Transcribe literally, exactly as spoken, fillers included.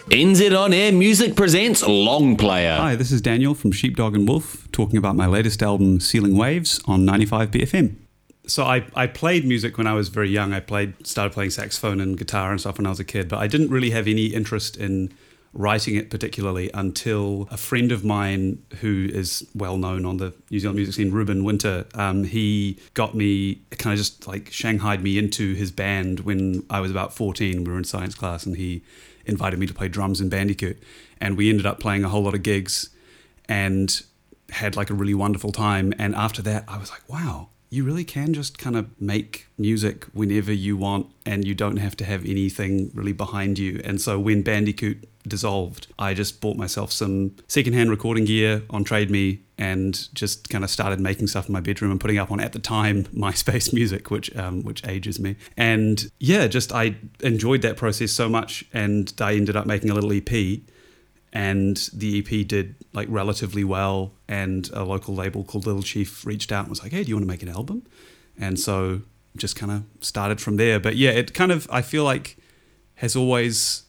N Z On Air Music presents Long Player. Hi, this is Daniel from Sheepdog and Wolf talking about my latest album, Ceiling Waves, on ninety-five B F M. So I, I played music when I was very young. I played started playing saxophone and guitar and stuff when I was a kid, but I didn't really have any interest in writing it particularly until a friend of mine who is well known on the New Zealand music scene, Ruben Winter, um, he got me, kind of just like shanghaied me into his band when I was about fourteen. We were in science class and he invited me to play drums in Bandicoot, and we ended up playing a whole lot of gigs and had like a really wonderful time. And after that I was like, wow, you really can just kind of make music whenever you want and you don't have to have anything really behind you. And so when Bandicoot dissolved, I just bought myself some secondhand recording gear on Trade Me and just kind of started making stuff in my bedroom and putting up on, at the time, MySpace Music, which um, which ages me. And yeah, just I enjoyed that process so much, and I ended up making a little E P. And the E P did like relatively well, and a local label called Little Chief reached out and was like, hey, do you want to make an album? And so just kind of started from there. But yeah, it kind of, I feel like, has always